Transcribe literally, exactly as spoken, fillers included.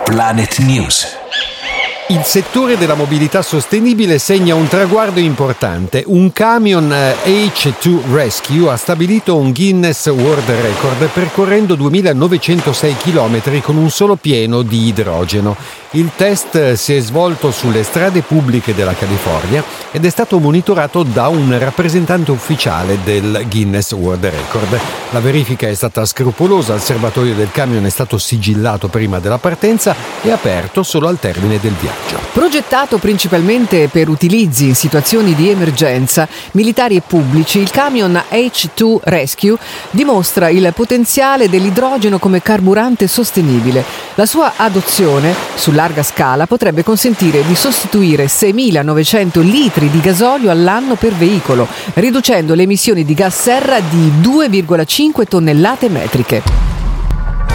Planet News. Il settore della mobilità sostenibile segna un traguardo importante. Un camion H due Rescue ha stabilito un Guinness World Record percorrendo duemilanovecentosei chilometri con un solo pieno di idrogeno. Il test si è svolto sulle strade pubbliche della California ed è stato monitorato da un rappresentante ufficiale del Guinness World Record. La verifica è stata scrupolosa, il serbatoio del camion è stato sigillato prima della partenza e aperto solo al termine del viaggio. Progettato principalmente per utilizzi in situazioni di emergenza, militari e pubblici, il camion H due Rescue dimostra il potenziale dell'idrogeno come carburante sostenibile. La sua adozione su larga scala potrebbe consentire di sostituire seimilanovecento litri di gasolio all'anno per veicolo, riducendo le emissioni di gas serra di due virgola cinque tonnellate metriche.